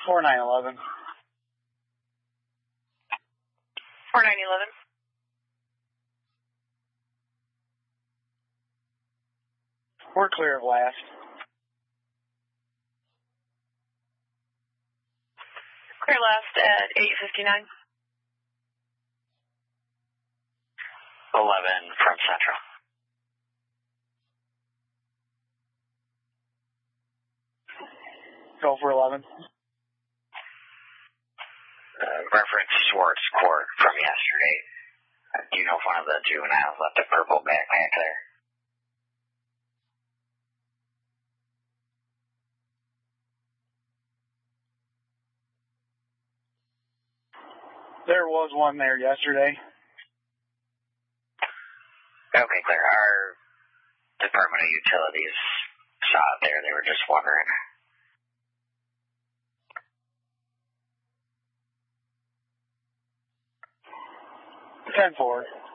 4911. 4911. We're clear of last. Clear last at 8:59. 11 from Central. Go for 11. Reference Schwartz court from yesterday. Do you know if one of the juveniles left a purple backpack there? There was one there yesterday. Okay, clear. Our Department of Utilities saw it there. They were just wondering. 10-4.